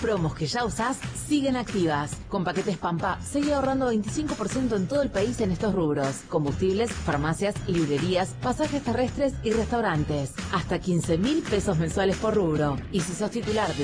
promos que ya usás siguen activas. Con paquetes Pampa, seguí ahorrando 25% en todo el país en estos rubros: combustibles, farmacias, librerías, pasajes terrestres y restaurantes. Hasta 15.000 pesos mensuales por rubro. Y si sos titular de